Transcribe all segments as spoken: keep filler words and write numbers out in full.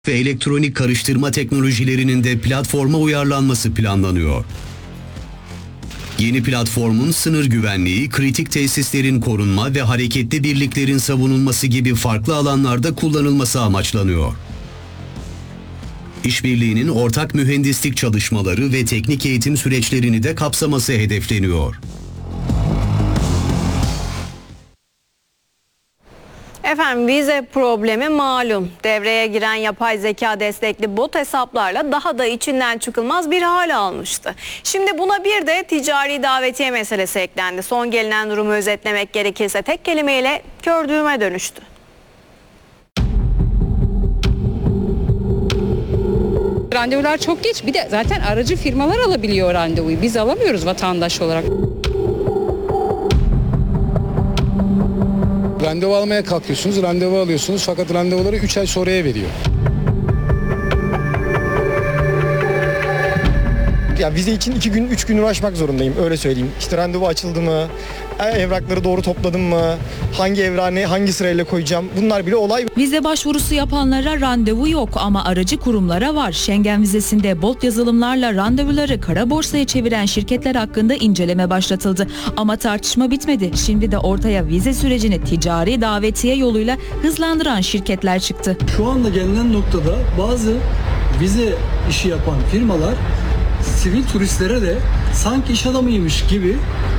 ve elektronik karıştırma teknolojilerinin de platforma uyarlanması planlanıyor. Yeni platformun sınır güvenliği, kritik tesislerin korunma ve hareketli birliklerin savunulması gibi farklı alanlarda kullanılması amaçlanıyor. İşbirliğinin ortak mühendislik çalışmaları ve teknik eğitim süreçlerini de kapsaması hedefleniyor. Efendim vize problemi malum. Devreye giren yapay zeka destekli bot hesaplarla daha da içinden çıkılmaz bir hal almıştı. Şimdi buna bir de ticari davetiye meselesi eklendi. Son gelinen durumu özetlemek gerekirse tek kelimeyle kör düğüme dönüştü. Randevular çok geç. Bir de zaten aracı firmalar alabiliyor randevuyu. Biz alamıyoruz vatandaş olarak. Randevu almaya kalkıyorsunuz, randevu alıyorsunuz fakat randevuları üç ay sonraya veriyor. Ya vize için iki gün, üç gün uğraşmak zorundayım, öyle söyleyeyim. İşte randevu açıldı mı, evrakları doğru topladım mı, hangi evrağı hangi sırayla koyacağım, bunlar bile olay. Vize başvurusu yapanlara randevu yok ama aracı kurumlara var. Schengen vizesinde bot yazılımlarla randevuları kara borsaya çeviren şirketler hakkında inceleme başlatıldı. Ama tartışma bitmedi. Şimdi de ortaya vize sürecini ticari davetiye yoluyla hızlandıran şirketler çıktı. Şu anda gelinen noktada bazı vize işi yapan firmalar sivil turistlere de sanki iş adamıymış gibi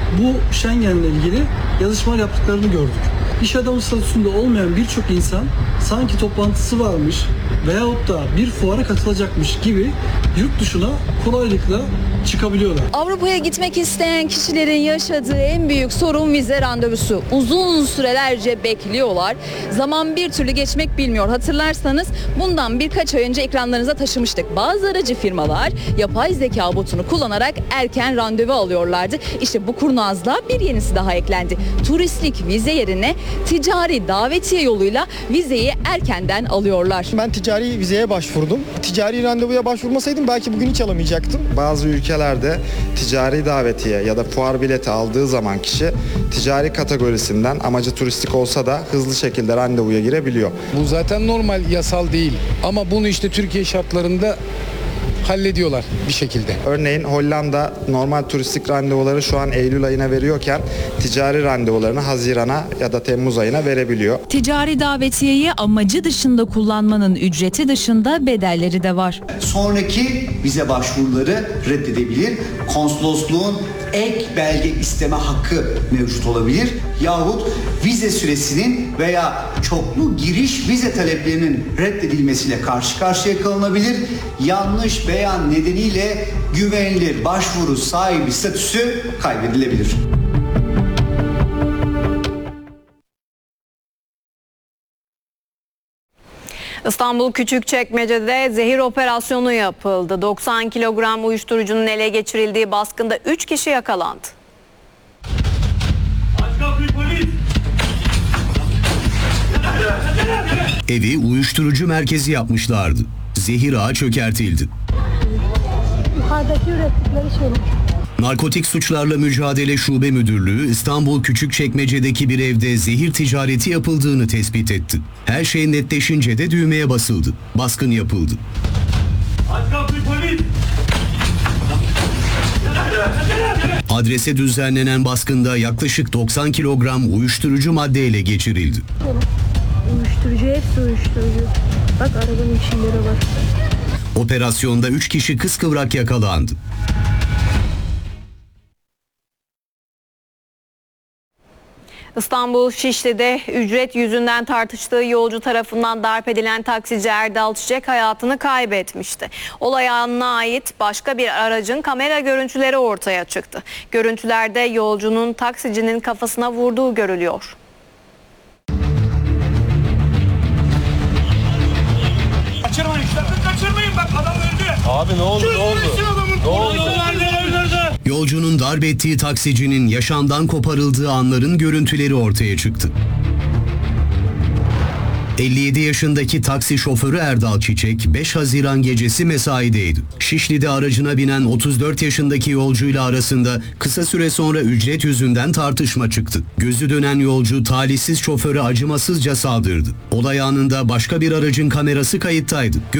bu Schengen'le ilgili yazışmalar yaptıklarını gördük. İş adamı statüsünde olmayan birçok insan sanki toplantısı varmış veyahut da bir fuara katılacakmış gibi yurt dışına kolaylıkla çıkabiliyorlar. Avrupa'ya gitmek isteyen kişilerin yaşadığı en büyük sorun vize randevusu. Uzun sürelerce bekliyorlar. Zaman bir türlü geçmek bilmiyor. Hatırlarsanız bundan birkaç ay önce ekranlarınıza taşımıştık. Bazı aracı firmalar yapay zeka botunu kullanarak erken randevu alıyorlardı. İşte bu kurnazlığa bir yenisi daha eklendi. Turistlik vize yerine ticari davetiye yoluyla vizeyi erkenden alıyorlar. Ben ticari vizeye başvurdum. Ticari randevuya başvurmasaydım belki bugün hiç alamayacaktım. Bazı ülkelerde ticari davetiye ya da fuar bileti aldığı zaman kişi ticari kategorisinden amacı turistik olsa da hızlı şekilde randevuya girebiliyor. Bu zaten normal, yasal değil ama bunu işte Türkiye şartlarında hallediyorlar bir şekilde. Örneğin Hollanda normal turistik randevuları şu an Eylül ayına veriyorken ticari randevularını Haziran'a ya da Temmuz ayına verebiliyor. Ticari davetiyeyi amacı dışında kullanmanın ücreti dışında bedelleri de var. Sonraki vize başvuruları reddedebilir. Konsolosluğun ek belge isteme hakkı mevcut olabilir. Yahut vize süresinin veya çoklu giriş vize taleplerinin reddedilmesiyle karşı karşıya kalınabilir. Yanlış beyan nedeniyle güvenilir başvuru sahibi statüsü kaybedilebilir. İstanbul Küçükçekmece'de zehir operasyonu yapıldı. doksan kilogram uyuşturucunun ele geçirildiği baskında üç kişi yakalandı. Evi uyuşturucu merkezi yapmışlardı. Zehir ağı çökertildi. Yukarıdaki ürettikleri şeyler. Narkotik Suçlarla Mücadele Şube Müdürlüğü İstanbul Küçükçekmece'deki bir evde zehir ticareti yapıldığını tespit etti. Her şey netleşince de düğmeye basıldı. Baskın yapıldı. Adrese düzenlenen baskında yaklaşık doksan kilogram uyuşturucu madde ele geçirildi. Uyuşturucu, hepsi uyuşturucu. Bak arabanın içinde var. Operasyonda üç kişi kıskıvrak yakalandı. İstanbul Şişli'de ücret yüzünden tartıştığı yolcu tarafından darp edilen taksici Erdal Çiçek hayatını kaybetmişti. Olay anına ait başka bir aracın kamera görüntüleri ortaya çıktı. Görüntülerde yolcunun taksicinin kafasına vurduğu görülüyor. Kaçırmayın, sakın kaçırmayın, bak adam öldü. Abi ne oldu, ne oldu? Ne oldu? Yolcunun darp ettiği taksicinin yaşamdan koparıldığı anların görüntüleri ortaya çıktı. elli yedi yaşındaki taksi şoförü Erdal Çiçek beş Haziran gecesi mesaideydi. Şişli'de aracına binen otuz dört yaşındaki yolcuyla arasında kısa süre sonra ücret yüzünden tartışma çıktı. Gözü dönen yolcu talihsiz şoföre acımasızca saldırdı. Olay anında başka bir aracın kamerası kayıttaydı.